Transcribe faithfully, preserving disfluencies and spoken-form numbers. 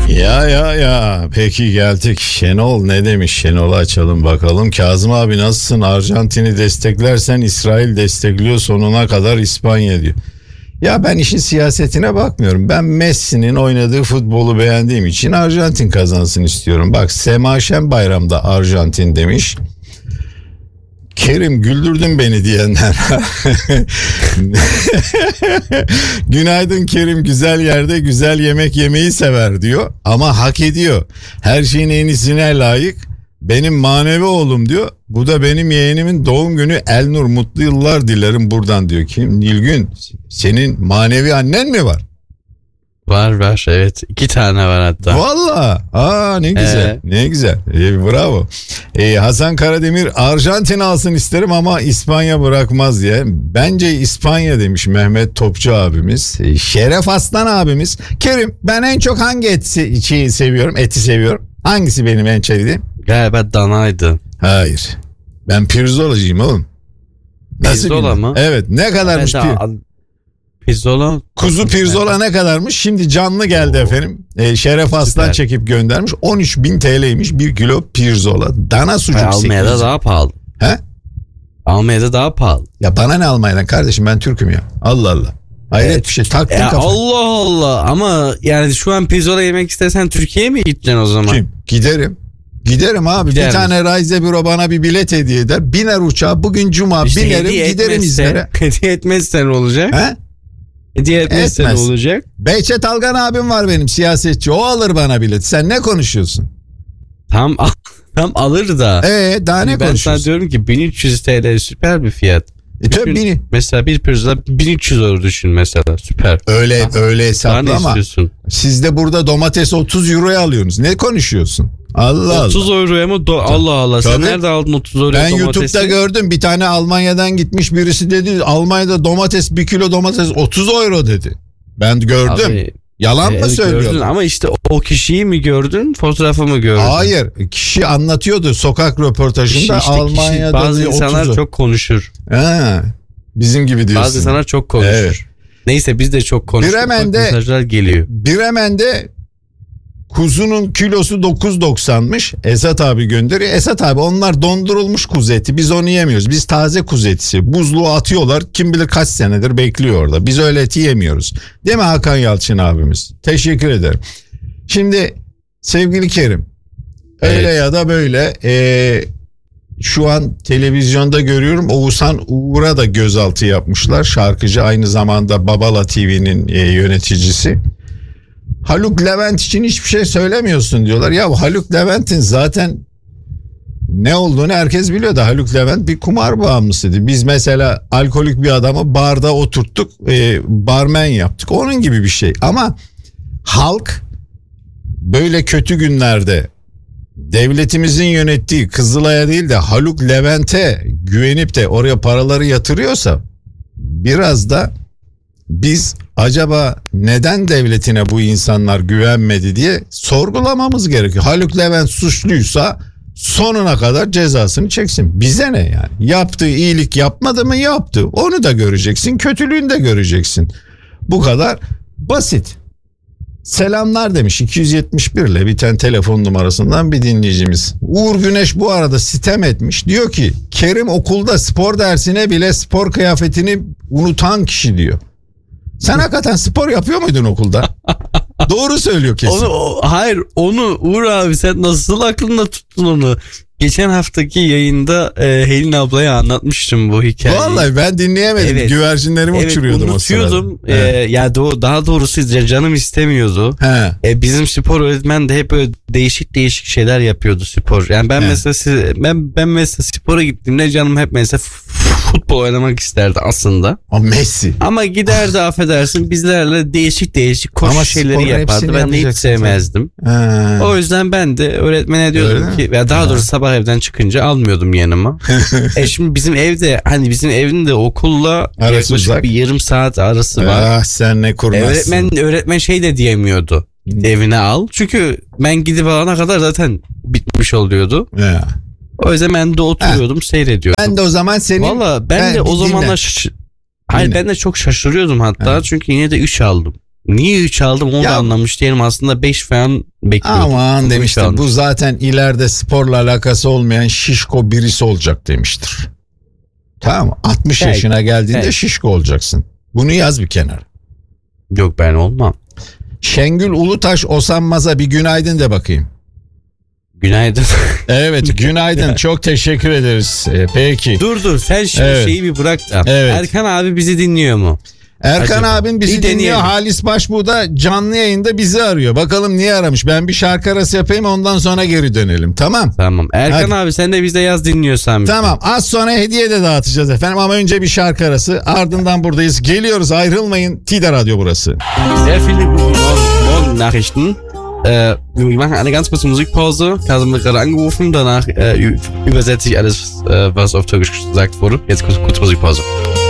Ya ya ya peki geldik. Şenol ne demiş? Şenol'u açalım bakalım. Kazım abi nasılsın? Arjantin'i desteklersen İsrail destekliyor, sonuna kadar İspanya diyor. Ya ben işin siyasetine bakmıyorum. Ben Messi'nin oynadığı futbolu beğendiğim için Arjantin kazansın istiyorum. Bak, Sema Şenbayram da Arjantin demiş. Kerim güldürdün beni diyenler. Günaydın Kerim, güzel yerde güzel yemek yemeyi sever diyor. Ama hak ediyor. Her şeyin en iyisine layık. Benim manevi oğlum diyor. Bu da benim yeğenimin doğum günü. Elnur, mutlu yıllar dilerim buradan diyor. Kim? Nilgün, senin manevi annen mi var? Var var, evet, iki tane var hatta. Valla, aa ne güzel, ee? ne güzel, ee, bravo. Ee, Hasan Karademir, Arjantin alsın isterim ama İspanya bırakmaz diye. Bence İspanya demiş Mehmet Topçu abimiz. Ee, Şeref Aslan abimiz. Kerim, ben en çok hangi eti şeyi seviyorum, eti seviyorum? Hangisi benim en sevdiğim? Galiba danaydı. Hayır, ben pirzolacıyım oğlum. Pirzola mı? Evet, ne kadarmış pir? Pirzola. Kuzu pirzola ne kadarmış? Şimdi canlı geldi Oo. efendim. Ee, Şeref Aslan Süper. çekip göndermiş. on üç bin T L'ymiş bir kilo pirzola. Dana sucuk. Almanya'da daha pahalı. He? Almanya'da daha pahalı. Ya bana ne Almanya'dan kardeşim, ben Türk'üm ya. Allah Allah. Hayret evet. bir şey, taktın kafayı. Allah Allah, ama yani şu an pirzola yemek istersen Türkiye'ye mi gideceksin o zaman? Kim? Giderim. Giderim abi. Gider bir misin? Tane Raize Büro bana bir bilet hediye eder. Biner uçağa, bugün cuma, işte binerim giderim İzmir'e. Hediye etmezsen olacak. He? Hediye etmezsen Etmez. olacak. Behçet Algan abim var benim, siyasetçi. O alır bana bilet. Sen ne konuşuyorsun? Tam tam alır da. Ee, daha ne ben konuşuyorsun? Ben sana diyorum ki bin üç yüz T L süper bir fiyat. E tabii bini. Mesela bir pirzola bin üç yüz euro düşün mesela, süper. Öyle ha. öyle hesaplama. Siz de burada domates otuz euroya alıyorsunuz. Ne konuşuyorsun? Allah otuz Allah. euroya mı? Do- Allah Allah. Tabii. Sen nerede aldın otuz euroya ben domatesi? Ben YouTube'da gördüm. Bir tane Almanya'dan gitmiş birisi dedi. Almanya'da domates, bir kilo domates otuz euro dedi. Ben gördüm. Abi, Yalan e, mı söylüyorsun? Ama işte o kişiyi mi gördün, fotoğrafı mı gördün? Hayır, kişi anlatıyordu sokak röportajında. İşte Almanya'da bazı insanlar otuzu. çok konuşur. Ha, bizim gibi diyorsun. Bazı insanlar çok konuşur. Evet. Neyse, biz de çok konuştuk. Bremen'de, mesajlar geliyor. Bremen'de kuzunun kilosu dokuz doksanmış. Esat abi gönderiyor. Esat abi, onlar dondurulmuş kuzu eti. Biz onu yemiyoruz. Biz taze kuzu etisi. Buzluğa atıyorlar. Kim bilir kaç senedir bekliyor orada. Biz öyle eti yemiyoruz. Değil mi Hakan Yalçın abimiz? Teşekkür ederim. Şimdi sevgili Kerim. Öyle evet. ya da böyle ee, şu an televizyonda görüyorum, Oğuzhan Uğur'a da gözaltı yapmışlar. Şarkıcı, aynı zamanda Babala T V'nin e, yöneticisi. Haluk Levent için hiçbir şey söylemiyorsun diyorlar. Ya Haluk Levent'in zaten ne olduğunu herkes biliyor da, Haluk Levent bir kumar bağımlısıydı. Biz mesela alkolik bir adamı barda oturttuk, e, barmen yaptık. Onun gibi bir şey. Ama halk böyle kötü günlerde devletimizin yönettiği Kızılay'a değil de Haluk Levent'e güvenip de oraya paraları yatırıyorsa, biraz da biz acaba neden devletine bu insanlar güvenmedi diye sorgulamamız gerekiyor. Haluk Levent suçluysa sonuna kadar cezasını çeksin. Bize ne yani? Yaptığı iyilik yapmadı mı? Yaptı. Onu da göreceksin, kötülüğünü de göreceksin. Bu kadar basit. Selamlar demiş iki yüz yetmiş bir ile biten telefon numarasından bir dinleyicimiz. Uğur Güneş bu arada sitem etmiş. Diyor ki Kerim okulda spor dersine bile spor kıyafetini unutan kişi diyor. Sen hakikaten spor yapıyor muydun okulda? Doğru söylüyor kesin. Onu, o, hayır onu Uğur abi, sen nasıl aklında tuttun onu? Geçen haftaki yayında e, Helin ablaya anlatmıştım bu hikayeyi. Vallahi ben dinleyemedim. Evet. Güvercinlerimi evet, uçuruyordum o sırada. Unutuyordum. E, evet. Ya do, daha doğrusu canım istemiyordu. E, bizim spor öğretmen de hep böyle değişik değişik şeyler yapıyordu spor. Yani ben He. mesela ben ben mesela spora gittiğimde canım hep mesela futbol oynamak isterdi aslında. O Messi. Ama giderdi affedersin bizlerle değişik değişik koşu Ama şeyleri yapardı. Ben de hiç sevmezdim. Ha. O yüzden ben de öğretmene diyordum Öyle ki veya daha doğrusu sabah evden çıkınca almıyordum yanıma. e şimdi bizim evde, hani bizim evin de okulla arası yaklaşık uzak. bir yarım saat arası var. Ah sen ne kurnazsın. Öğretmen, öğretmen şey de diyemiyordu. Evine al. Çünkü ben gidip alana kadar zaten bitmiş oluyordu. Ya. O yüzden ben de oturuyordum, ha. seyrediyordum. Ben de o zaman senin... Valla ben, ben de o zamanlar... Şaş... Hayır, ben de çok şaşırıyordum hatta. Ha. Çünkü yine de üç aldım. Niye üç aldım onu Ya- da anlamış değilim. Aslında beş falan bekliyordum. Aman Ama üç demiştir. almış. Bu zaten ileride sporla alakası olmayan şişko birisi olacak demiştir. Tamam mı? altmış Belki, yaşına geldiğinde belki. şişko olacaksın. Bunu yaz bir kenara. Yok ben olmam. Şengül Ulutaş Osanmaz'a bir günaydın de bakayım. Günaydın. Evet günaydın. Çok teşekkür ederiz. Ee, peki. dur dur sen şimdi Evet. şeyi bir bırak da. Evet. Erkan abi bizi dinliyor mu? Erkan Acaba? abin bizi Bir dinliyor. deneyelim. Halis Başbuğ da canlı yayında bizi arıyor. Bakalım niye aramış. Ben bir şarkı arası yapayım ondan sonra geri dönelim. Tamam. Tamam. Erkan Hadi. abi sen de bizde yaz dinliyorsan. Tamam az sonra hediye de dağıtacağız efendim ama önce bir şarkı arası ardından buradayız. Geliyoruz ayrılmayın. Tida Radyo burası. Sehr viele guten Morgen, Morgen Nachrichten. Äh, wir machen eine ganz kurze Musikpause. Kasim wird gerade angerufen. Danach äh, ü- übersetze ich alles, äh, was auf Türkisch gesagt wurde. Jetzt kurz, kurz Musikpause.